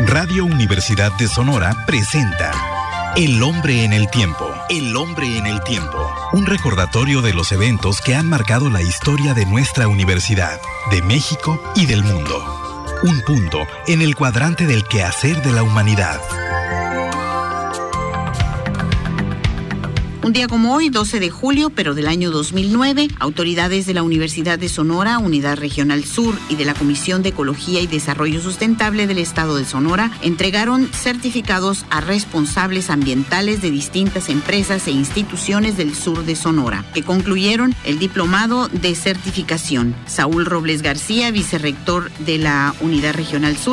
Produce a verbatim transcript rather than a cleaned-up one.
Radio Universidad de Sonora presenta El Hombre en el Tiempo. El Hombre en el Tiempo. Un recordatorio de los eventos que han marcado la historia de nuestra universidad, de México y del mundo. Un punto en el cuadrante del quehacer de la humanidad. Un día como hoy, doce de julio, pero del año dos mil nueve, autoridades de la Universidad de Sonora, Unidad Regional Sur y de la Comisión de Ecología y Desarrollo Sustentable del Estado de Sonora entregaron certificados a responsables ambientales de distintas empresas e instituciones del sur de Sonora, que concluyeron el diplomado de certificación. Saúl Robles García, vicerrector de la Unidad Regional Sur,